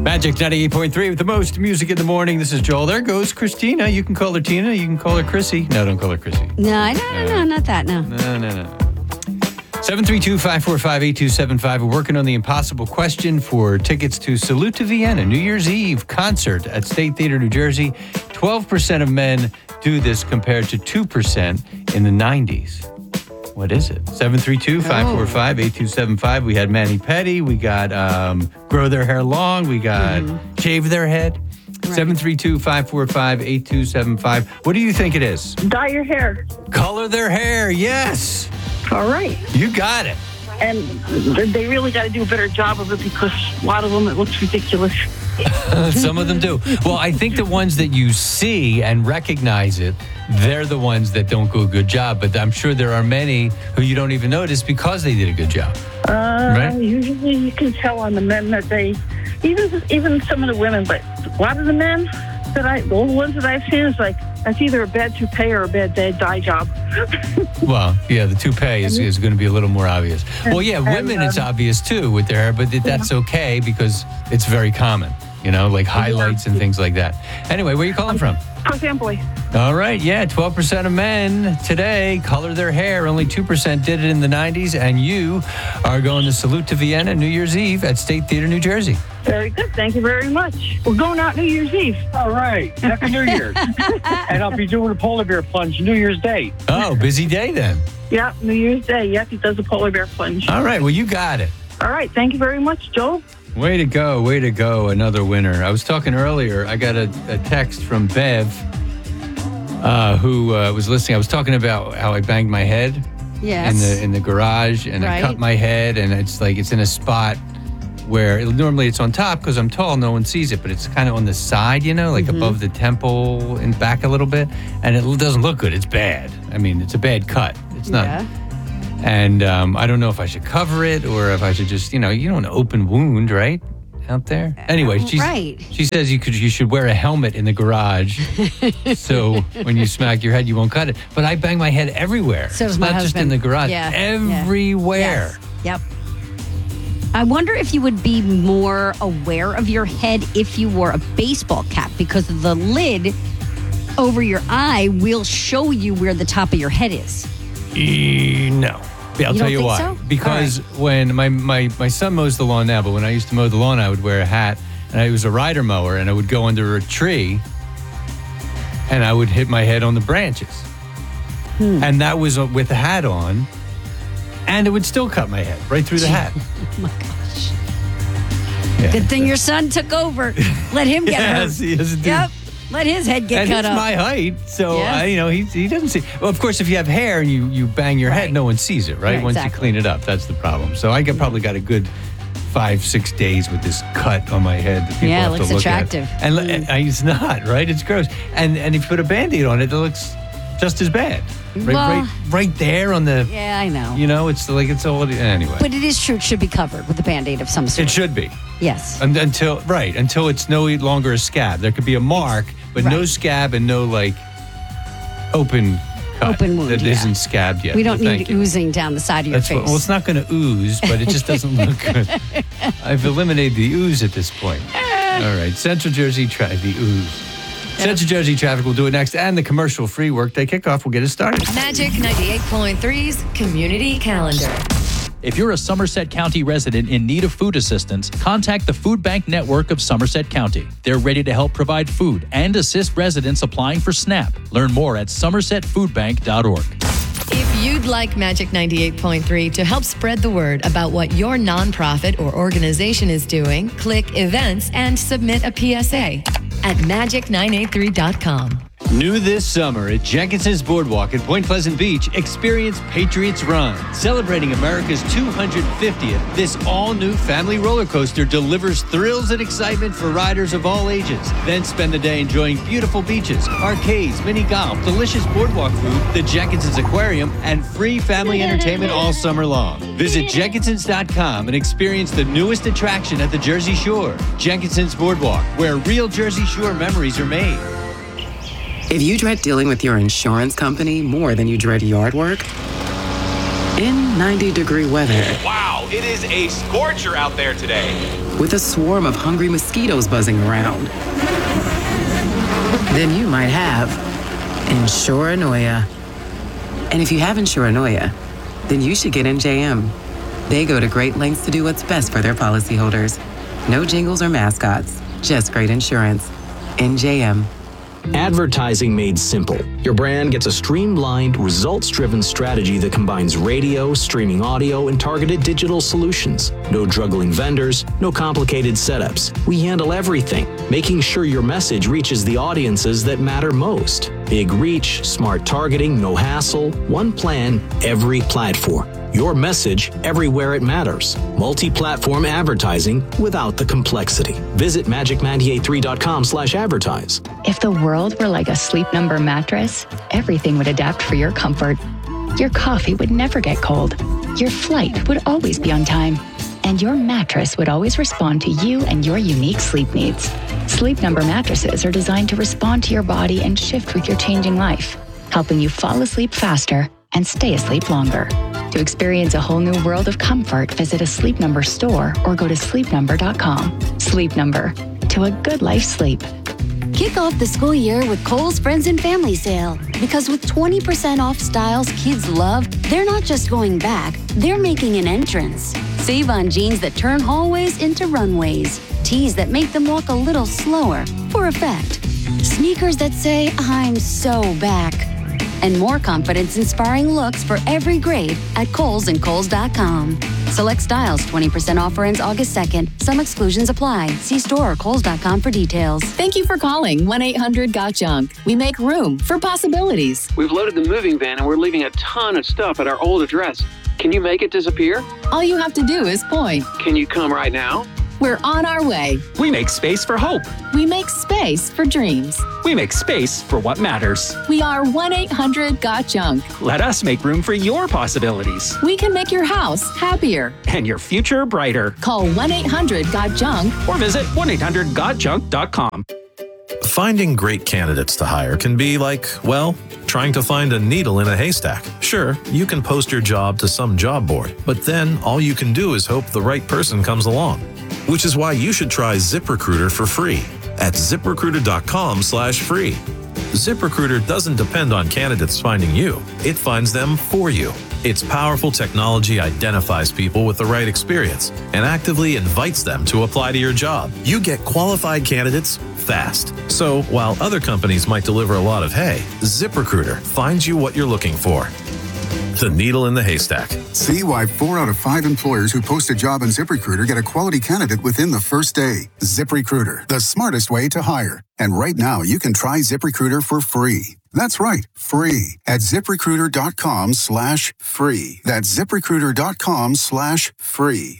Magic 98.3 with the most music in the morning. This is Joel. There goes Christina. You can call her Tina. You can call her Chrissy. No, don't call her Chrissy. No, not that, no. No. 732-545-8275. We're working on the impossible question for tickets to Salute to Vienna, New Year's Eve concert at State Theater, New Jersey. 12% of men do this compared to 2% in the 90s. What is it? 732-545-8275. We had Mani Petty. We got grow their hair long. We got shave their head. Right. 732-545-8275. What do you think it is? Dye your hair. Color their hair. Yes. All right. You got it. And they really got to do a better job of it because a lot of them, it looks ridiculous. Some of them do. Well, I think the ones that you see and recognize it, they're the ones that don't do a good job. But I'm sure there are many who you don't even notice because they did a good job. Right? Usually you can tell on the men that they, even some of the women, but a lot of the men the ones that I've seen is like, that's either a bad toupee or a bad dye job. Well, yeah, the toupee is going to be a little more obvious. Well, yeah, women, it's obvious too with their hair, but that's okay because it's very common, like highlights and things like that. Anyway, where are you calling from? Perth Amboy. All right, yeah, 12% of men today color their hair. Only 2% did it in the 90s, and you are going to Salute to Vienna New Year's Eve at State Theater, New Jersey. Very good. Thank you very much. We're going out New Year's Eve. All right. Happy New Year. And I'll be doing a polar bear plunge New Year's Day. Oh, busy day then. Yeah, New Year's Day. Yes, he does a polar bear plunge. All right. Well, you got it. All right. Thank you very much, Joel. Way to go. Way to go. Another winner. I was talking earlier. I got a text from Bev who was listening. I was talking about how I banged my head in the garage and I cut my head and it's in a spot where normally it's on top because I'm tall, no one sees it, but it's kind of on the side, above the temple and back a little bit. And it doesn't look good. It's bad. I mean, it's a bad cut. It's not. Yeah. And I don't know if I should cover it or if I should just, you don't want an open wound, right? Out there. Anyway, she says you should wear a helmet in the garage so when you smack your head, you won't cut it. But I bang my head everywhere. So does it's my not husband. just in the garage. Yeah. Everywhere. Yes. Yep. I wonder if you would be more aware of your head if you wore a baseball cap because the lid over your eye will show you where the top of your head is. No. I'll tell you why. So? Because when my son mows the lawn now, but when I used to mow the lawn, I would wear a hat, and I was a rider mower, and I would go under a tree, and I would hit my head on the branches. And that was with the hat on, and it would still cut my head right through the hat. Oh, my gosh. Yeah. Good thing your son took over. Let him get hurt. Yes, indeed. Yep. Let his head get cut off. off. And he's my height, so he doesn't see. Well, of course, if you have hair and you bang your head, no one sees it, right? Once you clean it up, that's the problem. So I probably got a good 5-6 days with this cut on my head that people have it looks to look attractive. At. And it's not, right? It's gross. And if you put a Band-Aid on it, it looks just as bad. Right there on the... Yeah, I know. It's all... Anyway. But it is true. It should be covered with a Band-Aid of some sort. It should be. Yes. Until it's no longer a scab. There could be a mark, but no scab and no open cut. Open wound, that isn't scabbed yet. We don't need oozing down the side of your face. Well, it's not going to ooze, but it just doesn't look good. I've eliminated the ooze at this point. All right, Central Jersey the ooze. Central Jersey traffic will do it next, and the commercial-free workday kickoff will get us started. Magic 98.3's Community Calendar. If you're a Somerset County resident in need of food assistance, contact the Food Bank Network of Somerset County. They're ready to help provide food and assist residents applying for SNAP. Learn more at somersetfoodbank.org. If you'd like Magic 98.3 to help spread the word about what your nonprofit or organization is doing, click Events and submit a PSA at magic983.com. New this summer at Jenkinson's Boardwalk in Point Pleasant Beach, experience Patriots Run. Celebrating America's 250th, this all-new family roller coaster delivers thrills and excitement for riders of all ages. Then spend the day enjoying beautiful beaches, arcades, mini golf, delicious boardwalk food, the Jenkinson's Aquarium, and free family entertainment all summer long. Visit Jenkinsons.com and experience the newest attraction at the Jersey Shore, Jenkinson's Boardwalk, where real Jersey Shore memories are made. If you dread dealing with your insurance company more than you dread yard work, in 90-degree weather. Wow, it is a scorcher out there today. With a swarm of hungry mosquitoes buzzing around. Then you might have Insuranoia. And if you have Insuranoia, then you should get NJM. They go to great lengths to do what's best for their policyholders. No jingles or mascots, just great insurance. NJM. Advertising made simple. Your brand gets a streamlined, results-driven strategy that combines radio, streaming audio, and targeted digital solutions. No juggling vendors, no complicated setups. We handle everything, making sure your message reaches the audiences that matter most. Big reach, smart targeting, no hassle, one plan, every platform. Your message everywhere it matters. Multi-platform advertising without the complexity. Visit magic983.com/advertise. If the world were like a Sleep Number mattress, everything would adapt for your comfort. Your coffee would never get cold. Your flight would always be on time. And your mattress would always respond to you and your unique sleep needs. Sleep Number mattresses are designed to respond to your body and shift with your changing life, helping you fall asleep faster and stay asleep longer. To experience a whole new world of comfort, visit a Sleep Number store or go to sleepnumber.com. Sleep Number, to a good life sleep. Kick off the school year with Kohl's Friends and Family Sale. Because with 20% off styles kids love, they're not just going back, they're making an entrance. Save on jeans that turn hallways into runways. Tees that make them walk a little slower, for effect. Sneakers that say, I'm so back. And more confidence-inspiring looks for every grade at Kohl's and Kohl's.com. Select styles 20% offer ends August 2nd. Some exclusions apply. See store or Kohl's.com for details. Thank you for calling 1-800-GOT-JUNK. We make room for possibilities. We've loaded the moving van and we're leaving a ton of stuff at our old address. Can you make it disappear? All you have to do is point. Can you come right now? We're on our way. We make space for hope. We make space for dreams. We make space for what matters. We are 1-800-GOT-JUNK. Let us make room for your possibilities. We can make your house happier. And your future brighter. Call 1-800-GOT-JUNK. Or visit 1-800-GOT-JUNK.com. Finding great candidates to hire can be like, well, trying to find a needle in a haystack. Sure, you can post your job to some job board, but then all you can do is hope the right person comes along. Which is why you should try ZipRecruiter for free at ZipRecruiter.com/free. ZipRecruiter doesn't depend on candidates finding you. It finds them for you. Its powerful technology identifies people with the right experience and actively invites them to apply to your job. You get qualified candidates fast. So while other companies might deliver a lot of hay, ZipRecruiter finds you what you're looking for. The needle in the haystack. See why 4 out of 5 employers who post a job on ZipRecruiter get a quality candidate within the first day. ZipRecruiter, the smartest way to hire. And right now, you can try ZipRecruiter for free. That's right, free at ZipRecruiter.com/free. That's ZipRecruiter.com/free.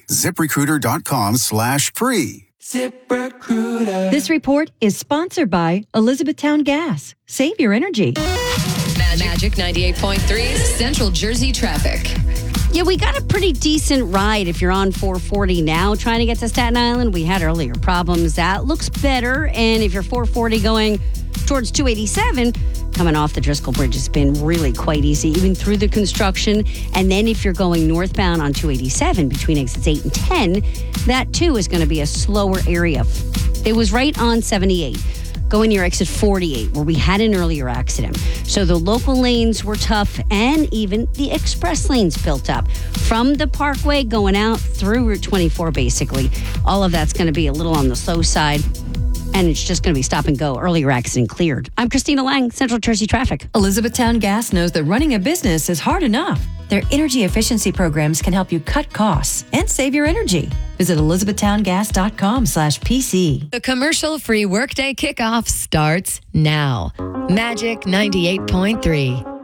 ZipRecruiter.com/free. ZipRecruiter. This report is sponsored by Elizabethtown Gas. Save your energy. Magic 98.3 Central Jersey traffic. Yeah, we got a pretty decent ride if you're on 440 now trying to get to Staten Island. We had earlier problems. That looks better. And if you're 440 going towards 287, coming off the Driscoll Bridge has been really quite easy, even through the construction. And then if you're going northbound on 287 between exits 8 and 10, that too is going to be a slower area. It was right on 78. Going near exit 48, where we had an earlier accident. So the local lanes were tough, and even the express lanes built up. From the Parkway going out through Route 24, basically. All of that's going to be a little on the slow side, and it's just going to be stop and go. Earlier accident cleared. I'm Christina Lang, Central Jersey Traffic. Elizabethtown Gas knows that running a business is hard enough. Their energy efficiency programs can help you cut costs and save your energy. Visit ElizabethtownGas.com/PC. The commercial-free workday kickoff starts now. Magic 98.3.